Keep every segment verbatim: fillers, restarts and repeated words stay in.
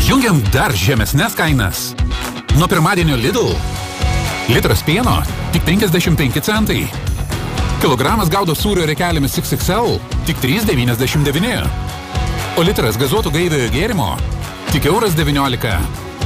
Jungiam dar žemesnes kainas. Nuo pirmadienio Lidl. Litras pieno tik penkiasdešimt penki centai. Kilogramas gaudo sūrio rekelėmis iks iks el tik trys devyniasdešimt devyni. O litras gazuotų gaiviojo gėrimo tik euras devyniolika.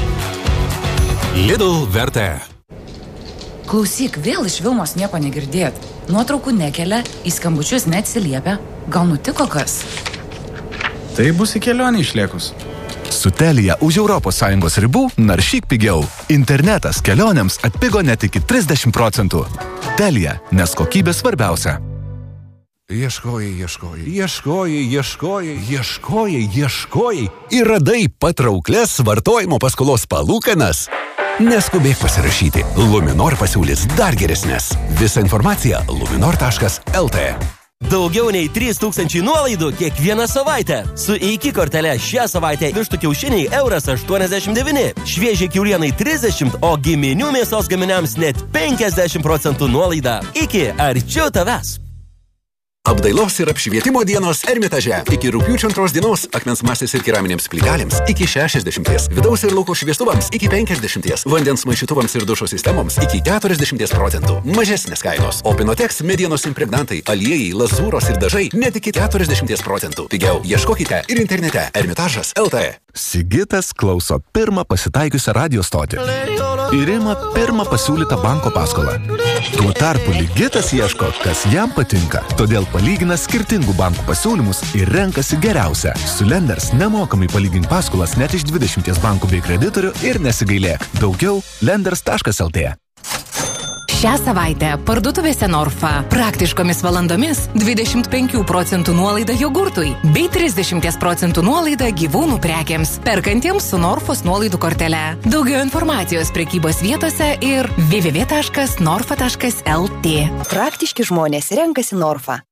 Lidl vertė. Klausyk, vėl iš Vilmos nieko negirdėt. Nuotraukų nekelia, į skambučius neatsiliepia. Gal nutiko kas? Tai bus į kelionę išlėkus. Su Telia už Europos Sąjungos ribų naršyk pigiau. Internetas kelionėms atpigo net iki trisdešimt procentų. Telia, nes kokybė svarbiausia. Ieškojai, ieškojai, ieškojai, ieškojai, ieškojai, ieškojai ir radai patrauklias vartojimo paskolos palūkanas. Neskubėk pasirašyti. Luminor pasiūlys dar geresnės. Visa informacija luminor taškas el tė. Daugiau nei trys tūkstančiai nuolaidų kiekvieną savaitę. Su Iki kortele šią savaitę vištų kiaušiniai euras aštuoniasdešimt devyni, šviežiai kiaulienai trisdešimt, o giminių mėsos gaminiams net penkiasdešimt procentų nuolaida. Iki arčiau tavęs. Apdailos ir apšvietimo dienos Ermitaže. Iki rugpjūčio antros dienos akmensmasės ir keraminėms plytelėms iki šešiasdešimt, vidaus ir lauko šviestuvams iki penkiasdešimt, vandens maišytuvams ir dušo sistemoms iki keturiasdešimt procentų. Mažesnės kainos. O Pinotex medienos impregnantai, aliejai, lazūros ir dažai net iki keturiasdešimt procentų. Pigiau ieškokite ir internete ermitažas taškas el tė. Sigitas klauso pirmą pasitaikiusią radio stotį ir ima pirmą pasiūlytą banko paskolą. Tuo tarpu Ligitas ieško, kas jam patinka, todėl palygina skirtingų bankų pasiūlymus ir renkasi geriausią. Su Lenders nemokamai palygink paskolas net iš dvidešimt bankų bei kreditorių ir nesigailėk. Daugiau lenders taškas el tė. Šią savaitę parduotuvėse Norfa praktiškomis valandomis dvidešimt penkių procentų nuolaida jogurtui bei trisdešimt procentų nuolaida gyvūnų prekiams, perkantiems su Norfos nuolaidų kortele. Daugiau informacijos prekybos vietose ir w w w taškas norfa taškas el tė. Praktiški žmonės renkasi Norfa.